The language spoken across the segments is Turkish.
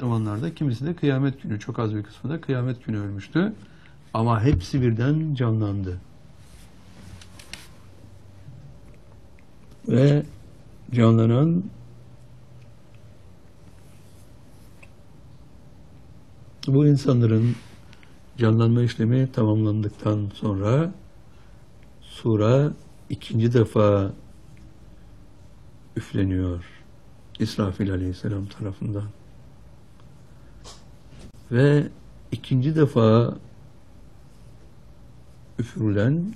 zamanlarda, kimisi de kıyamet günü, çok az bir kısmı da kıyamet günü ölmüştü. Ama hepsi birden canlandı. Ve canlanan bu insanların canlanma işlemi tamamlandıktan sonra sura ikinci defa üfleniyor İsrafil Aleyhisselam tarafından. Ve ikinci defa üfürülen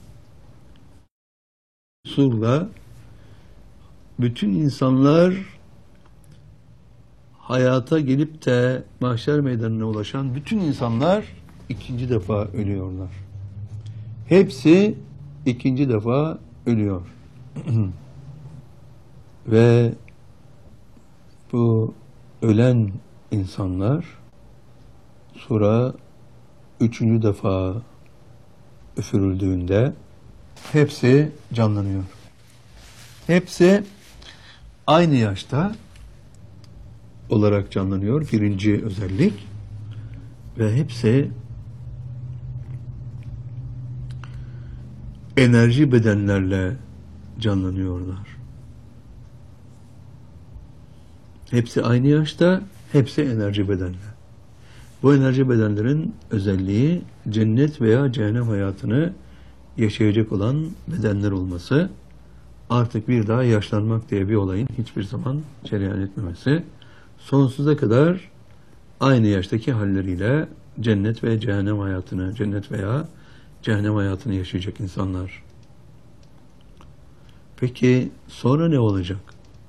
surla bütün insanlar hayata gelip de mahşer meydanına ulaşan bütün insanlar ikinci defa ölüyorlar. Hepsi ikinci defa ölüyor. Ve bu ölen insanlar sura üçüncü defa üfürüldüğünde hepsi canlanıyor. Hepsi aynı yaşta olarak canlanıyor. Birinci özellik. Ve hepsi enerji bedenlerle canlanıyorlar. Hepsi aynı yaşta, hepsi enerji bedenle. Bu enerji bedenlerin özelliği cennet veya cehennem hayatını yaşayacak olan bedenler olması, artık bir daha yaşlanmak diye bir olayın hiçbir zaman cereyan etmemesi, sonsuza kadar aynı yaştaki halleriyle cennet ve cehennem hayatını, cennet veya cehennem hayatını yaşayacak insanlar. Peki sonra ne olacak?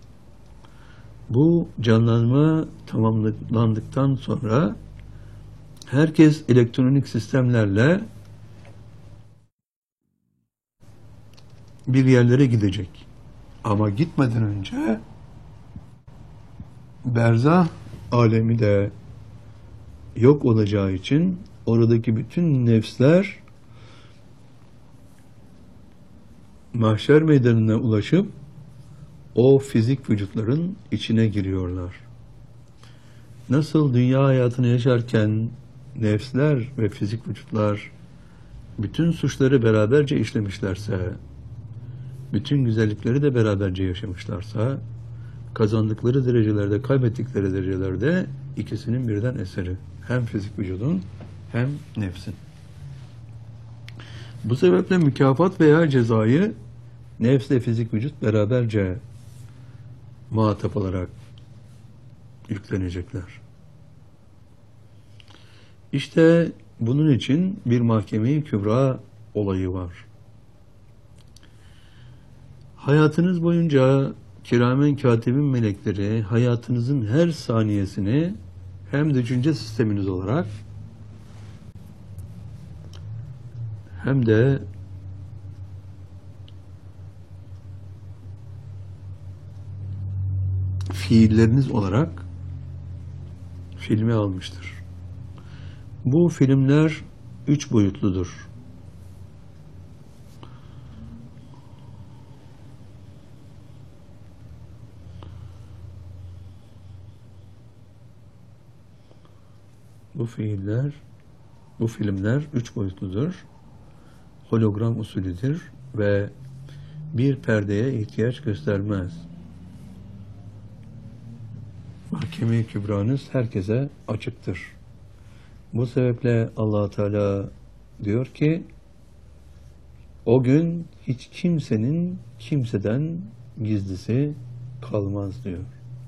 Bu canlanma tamamlandıktan sonra herkes elektronik sistemlerle bir yerlere gidecek. Ama gitmeden önce berzah alemi de yok olacağı için oradaki bütün nefsler mahşer meydanına ulaşıp o fizik vücutların içine giriyorlar. Nasıl dünya hayatını yaşarken nefsler ve fizik vücutlar bütün suçları beraberce işlemişlerse, bütün güzellikleri de beraberce yaşamışlarsa, kazandıkları derecelerde, kaybettikleri derecelerde ikisinin birden eseri. Hem fizik vücudun hem nefsin. Bu sebeple mükafat veya cezayı nefsle fizik vücut beraberce muhatap olarak yüklenecekler. İşte bunun için bir mahkeme-i kübra olayı var. Hayatınız boyunca kiramen katibin melekleri hayatınızın her saniyesini hem düşünce sisteminiz olarak hem de fiilleriniz olarak filme almıştır. Bu filmler 3 boyutludur. Bu filmler 3 boyutludur. Hologram usulüdür ve bir perdeye ihtiyaç göstermez. Mahkeme-i kübranız herkese açıktır. Bu sebeple Allah Teala diyor ki, o gün hiç kimsenin kimseden gizlisi kalmaz diyor.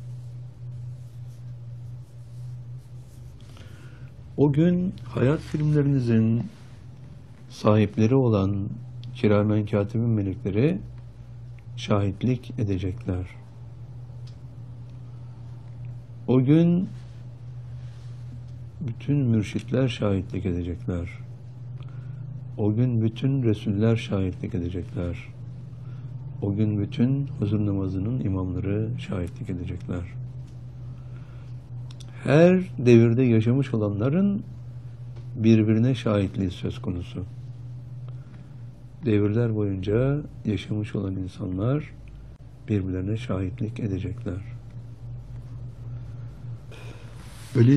O gün hayat filmlerinizin sahipleri olan kiramen katibin melekleri şahitlik edecekler. O gün bütün mürşitler şahitlik edecekler. O gün bütün Resuller şahitlik edecekler. O gün bütün huzur namazının imamları şahitlik edecekler. Her devirde yaşamış olanların birbirine şahitliği söz konusu. Devirler boyunca yaşamış olan insanlar birbirlerine şahitlik edecekler.